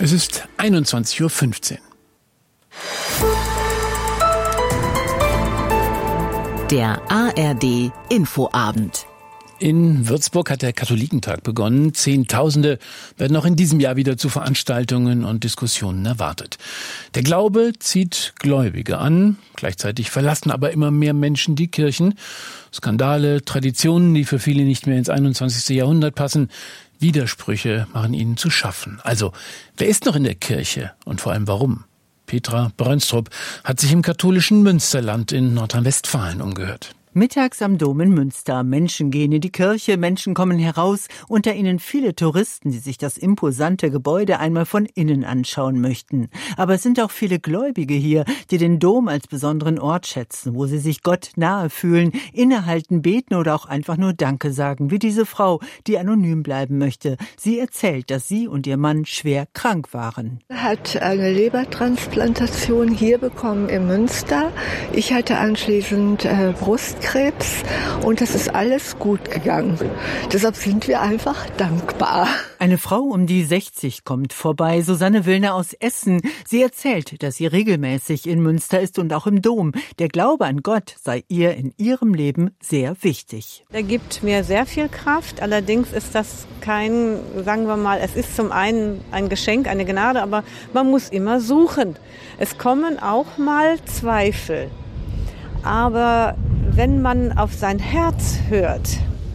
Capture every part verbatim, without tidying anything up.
Es ist einundzwanzig Uhr fünfzehn. Der A R D Infoabend. In Würzburg hat der Katholikentag begonnen. Zehntausende werden auch in diesem Jahr wieder zu Veranstaltungen und Diskussionen erwartet. Der Glaube zieht Gläubige an. Gleichzeitig verlassen aber immer mehr Menschen die Kirchen. Skandale, Traditionen, die für viele nicht mehr ins einundzwanzigste Jahrhundert passen. Widersprüche machen ihnen zu schaffen. Also, wer ist noch in der Kirche und vor allem warum? Petra Brönstrup hat sich im katholischen Münsterland in Nordrhein-Westfalen umgehört. Mittags am Dom in Münster. Menschen gehen in die Kirche, Menschen kommen heraus, unter ihnen viele Touristen, die sich das imposante Gebäude einmal von innen anschauen möchten. Aber es sind auch viele Gläubige hier, die den Dom als besonderen Ort schätzen, wo sie sich Gott nahe fühlen, innehalten, beten oder auch einfach nur Danke sagen, wie diese Frau, die anonym bleiben möchte. Sie erzählt, dass sie und ihr Mann schwer krank waren. Er hat eine Lebertransplantation hier bekommen in Münster. Ich hatte anschließend äh, Brust Krebs und es ist alles gut gegangen. Deshalb sind wir einfach dankbar. Eine Frau um die sechzig kommt vorbei, Susanne Willner aus Essen. Sie erzählt, dass sie regelmäßig in Münster ist und auch im Dom. Der Glaube an Gott sei ihr in ihrem Leben sehr wichtig. Er gibt mir sehr viel Kraft. Allerdings ist das kein, sagen wir mal, es ist zum einen ein Geschenk, eine Gnade, aber man muss immer suchen. Es kommen auch mal Zweifel. Aber wenn man auf sein Herz hört,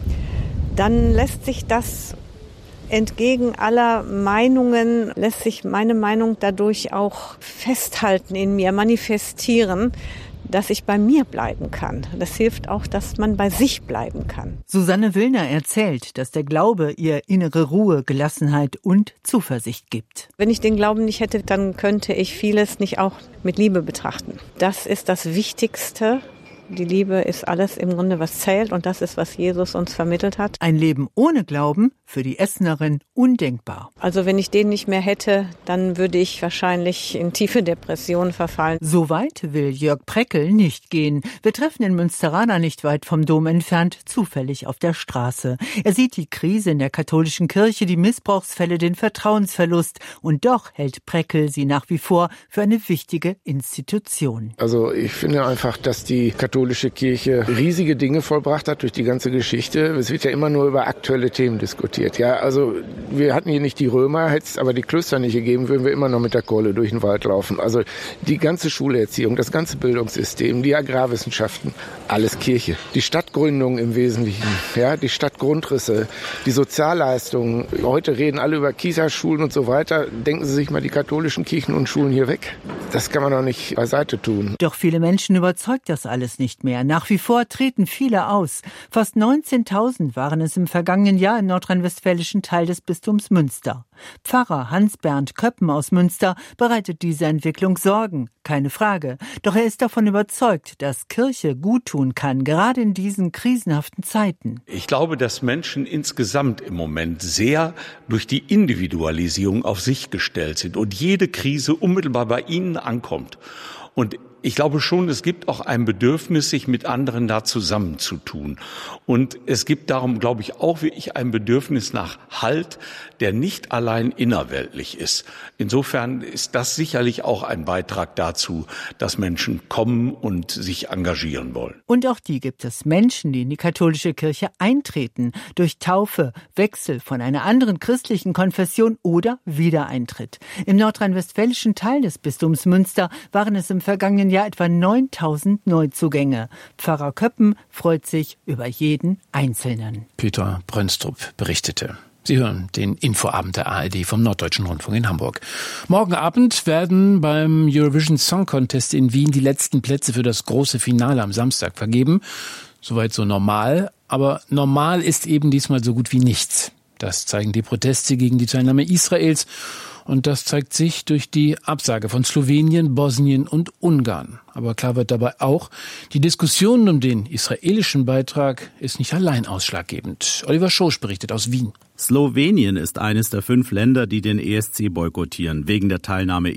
dann lässt sich das entgegen aller Meinungen, lässt sich meine Meinung dadurch auch festhalten in mir, manifestieren, dass ich bei mir bleiben kann. Das hilft auch, dass man bei sich bleiben kann. Susanne Willner erzählt, dass der Glaube ihr innere Ruhe, Gelassenheit und Zuversicht gibt. Wenn ich den Glauben nicht hätte, dann könnte ich vieles nicht auch mit Liebe betrachten. Das ist das Wichtigste. Die Liebe ist alles im Grunde, was zählt, und das ist, was Jesus uns vermittelt hat. Ein Leben ohne Glauben, für die Essenerin undenkbar. Also wenn ich den nicht mehr hätte, dann würde ich wahrscheinlich in tiefe Depressionen verfallen. So weit will Jörg Preckel nicht gehen. Wir treffen den Münsteraner nicht weit vom Dom entfernt, zufällig auf der Straße. Er sieht die Krise in der katholischen Kirche, die Missbrauchsfälle, den Vertrauensverlust. Und doch hält Preckel sie nach wie vor für eine wichtige Institution. Also ich finde einfach, dass die katholische Die katholische Kirche riesige Dinge vollbracht hat durch die ganze Geschichte. Es wird ja immer nur über aktuelle Themen diskutiert. Ja, also wir hatten hier nicht die Römer, hätte es aber die Klöster nicht gegeben, würden wir immer noch mit der Kohle durch den Wald laufen. Also die ganze Schulerziehung, das ganze Bildungssystem, die Agrarwissenschaften, alles Kirche. Die Stadtgründung im Wesentlichen, ja, die Stadtgrundrisse, die Sozialleistungen. Heute reden alle über Kita-Schulen und so weiter. Denken Sie sich mal die katholischen Kirchen und Schulen hier weg. Das kann man doch nicht beiseite tun. Doch viele Menschen überzeugt das alles nicht mehr. Nach wie vor treten viele aus. Fast neunzehntausend waren es im vergangenen Jahr im nordrhein-westfälischen Teil des Bistums Münster. Pfarrer Hans-Bernd Köppen aus Münster bereitet diese Entwicklung Sorgen, keine Frage. Doch er ist davon überzeugt, dass Kirche guttun kann, gerade in diesen krisenhaften Zeiten. Ich glaube, dass Menschen insgesamt im Moment sehr durch die Individualisierung auf sich gestellt sind und jede Krise unmittelbar bei ihnen ankommt. Und ich glaube schon, es gibt auch ein Bedürfnis, sich mit anderen da zusammenzutun. Und es gibt darum, glaube ich, auch wirklich ein Bedürfnis nach Halt, der nicht allein innerweltlich ist. Insofern ist das sicherlich auch ein Beitrag dazu, dass Menschen kommen und sich engagieren wollen. Und auch die gibt es, Menschen, die in die katholische Kirche eintreten, durch Taufe, Wechsel von einer anderen christlichen Konfession oder Wiedereintritt. Im nordrhein-westfälischen Teil des Bistums Münster waren es im vergangenen Jahr etwa neuntausend Neuzugänge. Pfarrer Köppen freut sich über jeden Einzelnen. Petra Brönstrup berichtete. Sie hören den Infoabend der A R D vom Norddeutschen Rundfunk in Hamburg. Morgen Abend werden beim Eurovision Song Contest in Wien die letzten Plätze für das große Finale am Samstag vergeben. Soweit so normal. Aber normal ist eben diesmal so gut wie nichts. Das zeigen die Proteste gegen die Teilnahme Israels. Und das zeigt sich durch die Absage von Slowenien, Bosnien und Ungarn. Aber klar wird dabei auch, die Diskussion um den israelischen Beitrag ist nicht allein ausschlaggebend. Oliver Schosch berichtet aus Wien. Slowenien ist eines der fünf Länder, die den E S C boykottieren, wegen der Teilnahme